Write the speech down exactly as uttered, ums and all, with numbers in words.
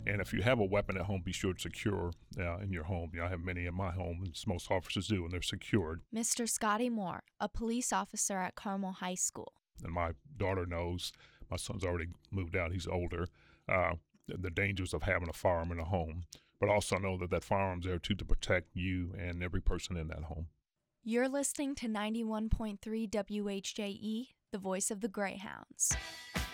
And if you have a weapon at home, be sure to secure uh, in your home. You know, I have many in my home, and most officers do, and they're secured. Mister Scotty Moore, a police officer at Carmel High School. And my daughter knows, my son's already moved out, he's older, uh, the dangers of having a firearm in a home, but also know that that firearm's there too to protect you and every person in that home. You're listening to ninety-one point three W H J E, the voice of the Greyhounds.